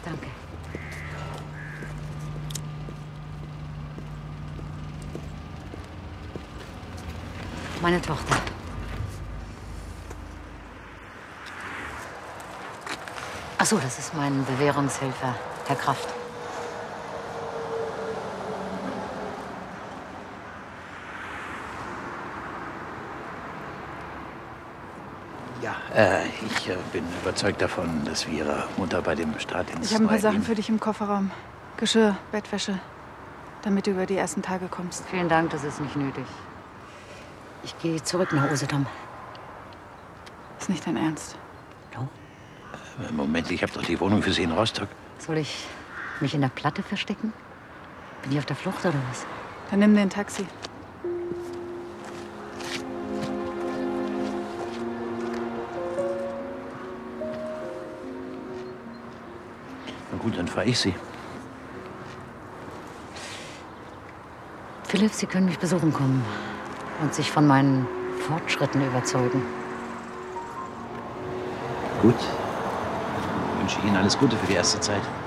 Danke. Meine Tochter. Ach so, das ist mein Bewährungshelfer, Herr Kraft. Ja, ich bin überzeugt davon, dass wir Ihrer Mutter bei dem Start ins Ich habe ein paar neue Sachen Leben- für dich im Kofferraum. Geschirr, Bettwäsche, damit du über die ersten Tage kommst. Vielen Dank, das ist nicht nötig. Ich gehe zurück nach Usedom. Ist nicht dein Ernst. No? Moment, ich habe doch die Wohnung für Sie in Rostock. Soll ich mich in der Platte verstecken? Bin ich auf der Flucht oder was? Dann nimm dir ein Taxi. Na gut, dann fahre ich Sie. Philipp, Sie können mich besuchen kommen und sich von meinen Fortschritten überzeugen. Gut. Ich wünsche Ihnen alles Gute für die erste Zeit.